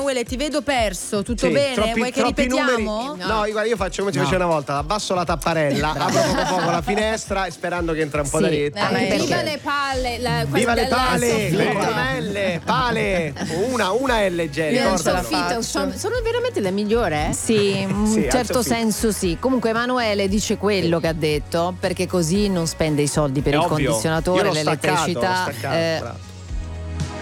Emanuele, ti vedo perso, tutto Sì, bene? Vuoi che ripetiamo? Numeri. No, io faccio come si faceva una volta, abbasso la tapparella, apro poco la finestra e sperando che entra un po' d'aria. Viva le palle, viva le pale, le soffitto. caramelle, pale, una L, Jerry, Il ricordala. soffitto, sono veramente le migliore? Sì, in un Sì, certo al soffitto. senso sì. Comunque Emanuele dice quello che ha detto, perché così non spende i soldi per È il ovvio. condizionatore, Io l'ho l'elettricità. staccato, bravo.